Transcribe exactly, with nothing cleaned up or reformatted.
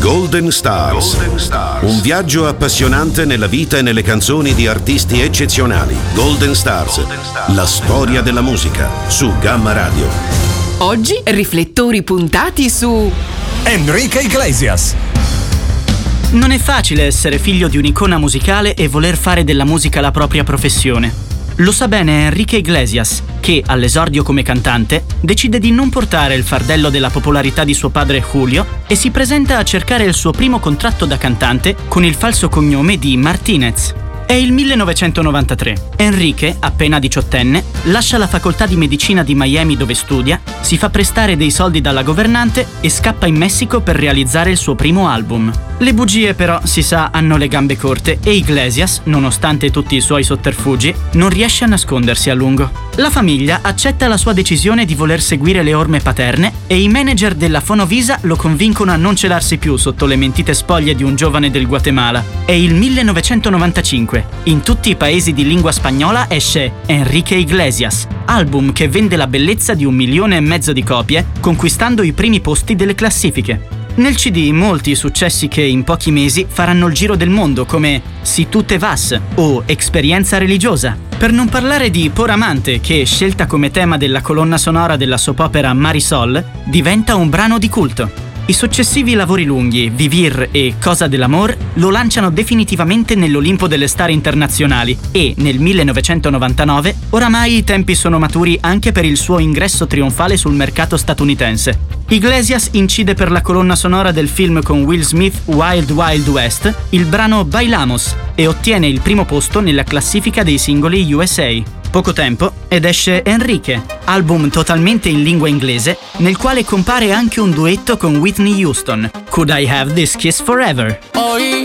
Golden Stars. Golden Stars. Un viaggio appassionante nella vita e nelle canzoni di artisti eccezionali. Golden Stars. Golden Stars. La storia della musica su Gamma Radio. Oggi riflettori puntati su Enrique Iglesias. Non è facile essere figlio di un'icona musicale e voler fare della musica la propria professione. Lo sa bene Enrique Iglesias, che, all'esordio come cantante, decide di non portare il fardello della popolarità di suo padre Julio e si presenta a cercare il suo primo contratto da cantante con il falso cognome di Martinez. È il millenovecentonovantatré. Enrique, appena diciottenne, lascia la facoltà di medicina di Miami dove studia, si fa prestare dei soldi dalla governante e scappa in Messico per realizzare il suo primo album. Le bugie però, si sa, hanno le gambe corte e Iglesias, nonostante tutti i suoi sotterfugi, non riesce a nascondersi a lungo. La famiglia accetta la sua decisione di voler seguire le orme paterne e i manager della Fonovisa lo convincono a non celarsi più sotto le mentite spoglie di un giovane del Guatemala. È il millenovecentonovantacinque. In tutti i paesi di lingua spagnola esce Enrique Iglesias, album che vende la bellezza di un milione e mezzo di copie, conquistando i primi posti delle classifiche. Nel C D molti successi che in pochi mesi faranno il giro del mondo, come Si tu te vas o Esperienza religiosa. Per non parlare di Por amante, che, scelta come tema della colonna sonora della soap opera Marisol, diventa un brano di culto. I successivi lavori lunghi, Vivir e Cosa dell'amor, lo lanciano definitivamente nell'Olimpo delle star internazionali e, nel millenovecentonovantanove, oramai i tempi sono maturi anche per il suo ingresso trionfale sul mercato statunitense. Iglesias incide per la colonna sonora del film con Will Smith Wild Wild West il brano Bailamos e ottiene il primo posto nella classifica dei singoli U S A. Poco tempo ed esce Enrique, album totalmente in lingua inglese, nel quale compare anche un duetto con Whitney Houston, Could I Have This Kiss Forever?